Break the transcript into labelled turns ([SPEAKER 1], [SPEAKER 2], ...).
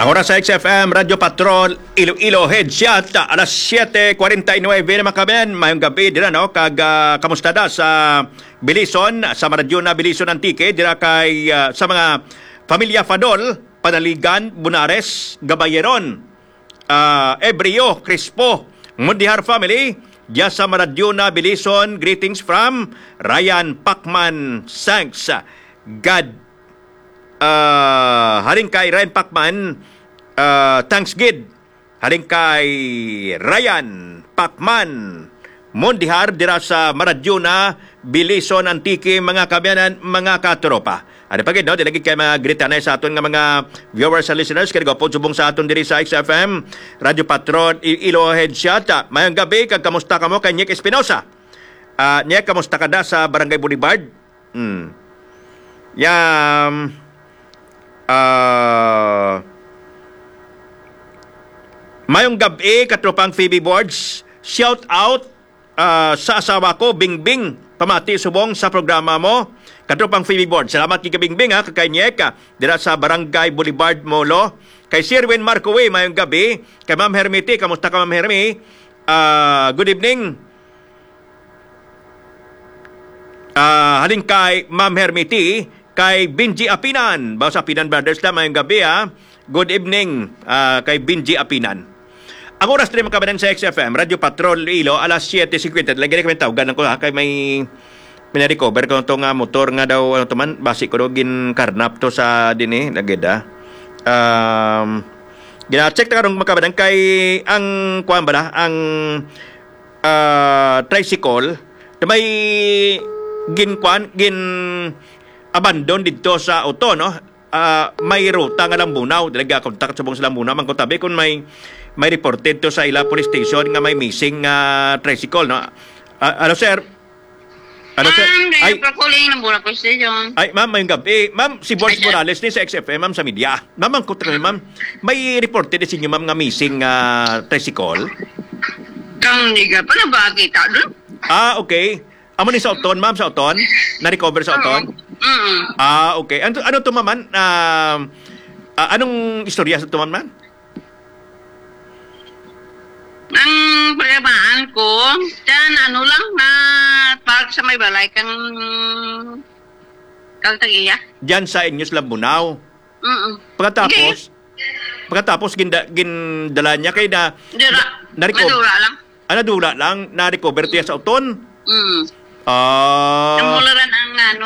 [SPEAKER 1] Ang oras sa XFM, Radyo Patrol, Iloilo, Headshot, alas 7:49 na makaben. Mayong gabi, dira no, kamusta da sa Bilison, sa Maradyo na Bilison Antique, dira kay sa mga Pamilya Fadol, Panaligan, Bunares, Gabayeron, Ebrio, Crispo, Mundihar family, diya sa Maradyo na Bilison, greetings from Ryan Pacman, thanks, God. Haring kay Ryan Pacman, thanks gid. Haring kay Ryan Pacman, Mondihar, dira sa Maradyo na Bilison Antique, mga kabiyanan, mga katropa. Ano pa gid, no? Dilagid kay mga gritanay sa aton nga mga viewers and listeners. Kaya po subong sa aton diri sa XFM, Radyo Patrol, Iloilo Headshot. Mayang gabi, kag kamusta ka mo kay Nick Espinosa? Nick, kamusta ka da sa Barangay Boulevard? Mayong gabi, katropang Phoebe Boards. Shout out sa asawa ko, Bingbing. Pamati subong sa programa mo, katropang Phoebe Boards. Salamat kay Bingbing, ha, kay Nyeka, dira sa Barangay Boulevard, Molo. Kay Sirwin Marcowe, mayong gabi. Kay Ma'am Hermity, kamusta ka, Ma'am Hermy? Good evening. Haling kay Ma'am Hermity, kay Benji Apinan. Bawa sa Apinan Brothers lang, mayong gabi, ha. Good evening kay Benji Apinan. Ang oras rin makabanan sa XFM, Radyo Patrol Iloilo, alas 7:50. Lagi na kami tawagan ko, ha, kay may recover ko itong motor nga daw, ano to man, basi ko daw ginkarnap to sa dini, lagida. Gina-check na karong makabanan kay ang, kuhan ba na, ang tricycle, na may gin abandon dito sa auto, no? May ruta nga Lambunaw, talaga kontak sa buong sa Lambunaw, man ko tabi kung may reported to sa ila police station nga may missing tricycle, no? Ano sir? Ano sir?
[SPEAKER 2] Ay, pakuling ng Burak Station.
[SPEAKER 1] Ay, ma'am, mayong gabi. Ma'am, si Boris Morales ni sa XFM, ma'am, sa media. Ma'am, ang kutra, ma'am, may reported din sa inyo, ma'am, nga missing tricycle?
[SPEAKER 2] Kang niga pa na ba kita doon?
[SPEAKER 1] Okay. Amo ni sa auton, ma'am, sa auton? Na-recover sa auton? Okay. Ano to, ma'am? Anong istorya sa to, ma'am?
[SPEAKER 2] Ang pagkamaan ko, dyan ano lang na park sa may balay kang Kaltagiya.
[SPEAKER 1] Diyan sa inyo sa Lambunaw. Pagkatapos gindala niya kay na
[SPEAKER 2] nadura lang.
[SPEAKER 1] Nadura lang, na-recover tiya sa auton?
[SPEAKER 2] Namularan ang ano